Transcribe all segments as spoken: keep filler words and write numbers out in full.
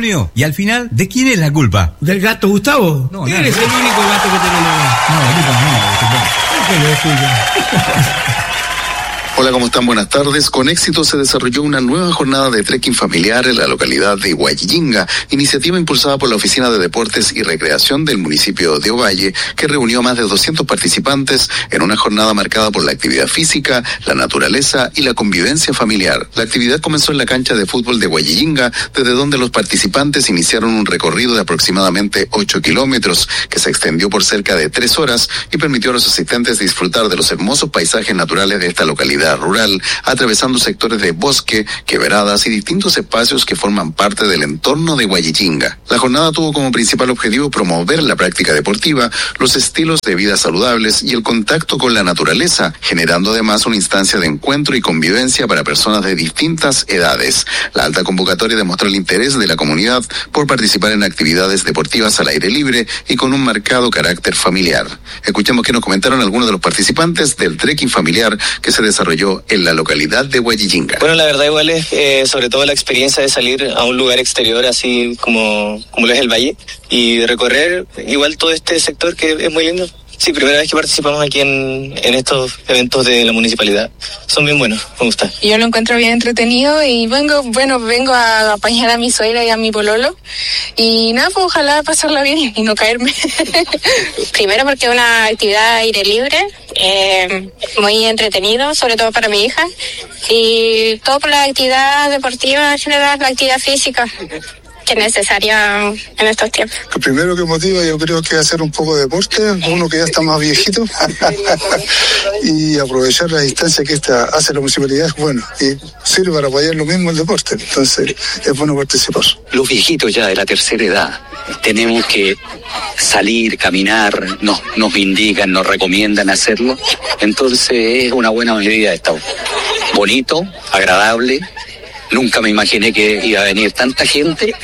matrimonio. Y al final, ¿de quién es la culpa? ¿Del gato Gustavo? No, ¿Quién no, es no. el único gato que tenemos? No, la culpa no, ¿Por qué lo escucha? Hola, ¿cómo están? Buenas tardes. Con éxito se desarrolló una nueva jornada de trekking familiar en la localidad de Huallichinga, iniciativa impulsada por la Oficina de Deportes y Recreación del municipio de Ovalle, que reunió a más de doscientos participantes en una jornada marcada por la actividad física, la naturaleza y la convivencia familiar. La actividad comenzó en la cancha de fútbol de Huallichinga, desde donde los participantes iniciaron un recorrido de aproximadamente ocho kilómetros, que se extendió por cerca de tres horas y permitió a los asistentes disfrutar de los hermosos paisajes naturales de esta localidad rural, atravesando sectores de bosque, quebradas y distintos espacios que forman parte del entorno de Huallichinga. La jornada tuvo como principal objetivo promover la práctica deportiva, los estilos de vida saludables y el contacto con la naturaleza, generando además una instancia de encuentro y convivencia para personas de distintas edades. La alta convocatoria demostró el interés de la comunidad por participar en actividades deportivas al aire libre y con un marcado carácter familiar. Escuchemos que nos comentaron algunos de los participantes del trekking familiar que se desarrolló en la localidad de Huallichinga. Bueno, la verdad igual es eh, sobre todo la experiencia de salir a un lugar exterior así como, como lo es el valle y recorrer igual todo este sector que es muy lindo. Sí, primera vez que participamos aquí en, en estos eventos de la municipalidad. Son bien buenos, me gusta. Yo lo encuentro bien entretenido y vengo, bueno, vengo a apañar a mi suegra y a mi pololo. Y nada, pues ojalá pasarla bien y no caerme. Primero porque es una actividad aire libre, eh, muy entretenido, sobre todo para mi hija. Y todo por la actividad deportiva en general, la actividad física, que es necesaria en estos tiempos. Lo primero que motiva yo creo que es hacer un poco de deporte, uno que ya está más viejito, y aprovechar la distancia que esta hace la municipalidad, bueno, y sirve para apoyar lo mismo el deporte, entonces es bueno participar. Los viejitos ya de la tercera edad tenemos que salir, caminar, nos, nos indican, nos recomiendan hacerlo, entonces es una buena medida esta. Bonito, agradable. Nunca me imaginé que iba a venir tanta gente.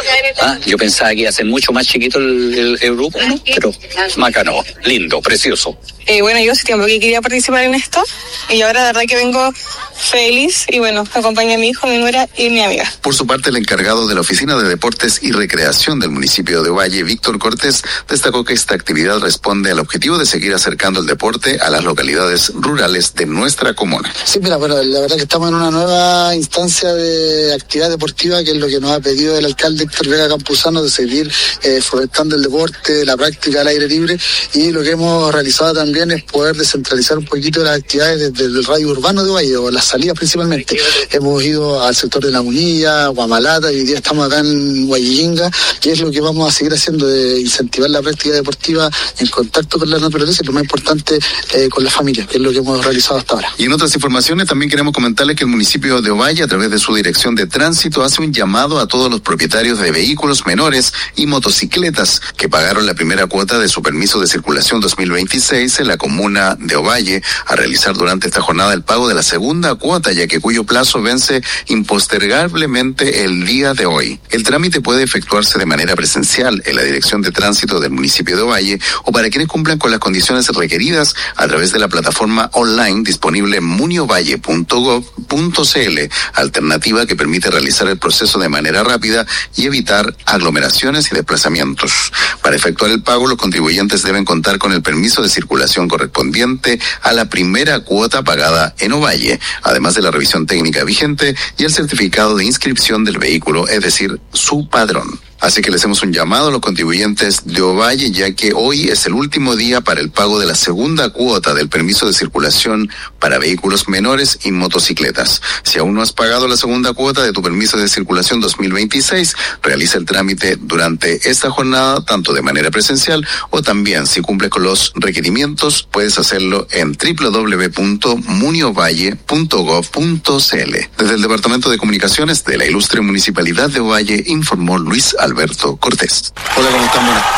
Ah, yo pensaba que iba a ser mucho más chiquito el, el, el grupo, ¿no? Pero macano, lindo, precioso. Eh, bueno, yo hace tiempo que quería participar en esto y ahora la verdad que vengo feliz y bueno, acompañé a mi hijo, mi nuera y mi amiga. Por su parte, el encargado de la Oficina de Deportes y Recreación del municipio de Ovalle, Víctor Cortés, destacó que esta actividad responde al objetivo de seguir acercando el deporte a las localidades rurales de nuestra comuna. Sí, mira, bueno, la verdad que estamos en una nueva instancia de actividad deportiva, que es lo que nos ha pedido el alcalde Héctor Vega Campuzano, de seguir eh, fomentando el deporte, la práctica al aire libre, y lo que hemos realizado también es poder descentralizar un poquito las actividades desde el radio urbano de Ovalle, o las salidas principalmente. Hemos ido al sector de La Munilla, Guamalata, y hoy día estamos acá en Huallichinga, y es lo que vamos a seguir haciendo, de incentivar la práctica deportiva en contacto con la naturaleza y lo más importante, eh, con la familia, que es lo que hemos realizado hasta ahora. Y en otras informaciones también queremos comentarles que el municipio de Ovalle, a través de su Dirección de Tránsito, hace un llamado a todos los propietarios de vehículos menores y motocicletas que pagaron la primera cuota de su permiso de circulación dos mil veintiséis en la comuna de Ovalle a realizar durante esta jornada el pago de la segunda cuota, ya que cuyo plazo vence impostergablemente el día de hoy. El trámite puede efectuarse de manera presencial en la Dirección de Tránsito del municipio de Ovalle o para quienes cumplan con las condiciones requeridas a través de la plataforma online disponible en muniovalle punto gov punto cl, alternativa que permite realizar el proceso de manera rápida y evitar aglomeraciones y desplazamientos. Para efectuar el pago, los contribuyentes deben contar con el permiso de circulación correspondiente a la primera cuota pagada en Ovalle, además de la revisión técnica vigente y el certificado de inscripción del vehículo, es decir, su padrón. Así que le hacemos un llamado a los contribuyentes de Ovalle, ya que hoy es el último día para el pago de la segunda cuota del permiso de circulación para vehículos menores y motocicletas. Si aún no has pagado la segunda cuota de tu permiso de circulación dos mil veintiséis, realiza el trámite durante esta jornada, tanto de manera presencial o también, si cumples con los requerimientos, puedes hacerlo en doble u doble u doble u punto muniovalle punto gov punto cl. Desde el Departamento de Comunicaciones de la Ilustre Municipalidad de Ovalle, informó Luis Alberto Cortés. Hola, ¿cómo están? Buenas.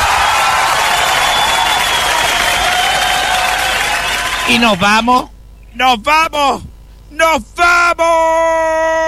Y nos vamos, nos vamos, nos vamos.